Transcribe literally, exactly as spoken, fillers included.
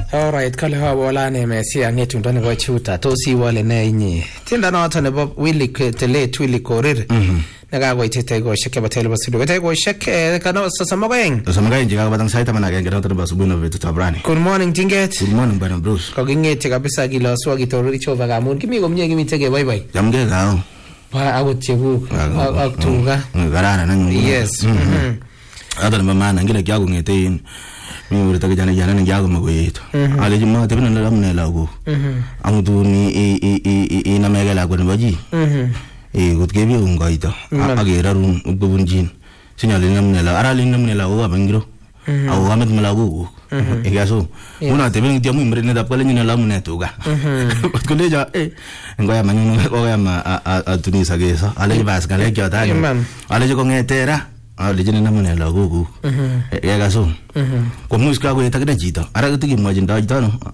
All right, kale hawa ne Messi angetundo nebo chuta tosi wale ne inyi. Tinda noto nebo Willy Tele Willy Korir. Mhm. Nagagoitete go sheke batele basudu. Gete go sheke kana sasa mageng. Sasa mageng jiga batang saita mana genge noto nebo subuno vetu tabrani. Good morning Tinget. Good morning bana Bruce. Kagingete kabisa gila swagi toruri chova gamun. Kimi gomnye gimi tege bye bye. Jamge gao. Pa agotibu aktunga. Garana nangu. Yes. Mhm. Ada mama ngile kyago ngete yin. Mi urita ke jana jana ngiago magoyeto. Ale jima tebina ndala mnela go. Mhm. Amudu ni e e e e na megala go nbaji. Mhm. E gutgebi ungaita. Agera rum ubunjin. Sinyale namnela arali namnela go abangiro. Awu amet melago. E gaso. Una tebina ngia mu imre ne dapkale nyina lamne toga. Mhm. Kuleja e ngoya manyu go ya ma a tunisa gesa. Ale bas kale kya ta. Ale jo ngetera. Ah, lejene namune la gogo. Mhm. Ya gaso. Mhm. Ko muska go etakida jita. Ara gutigi majinda jita no.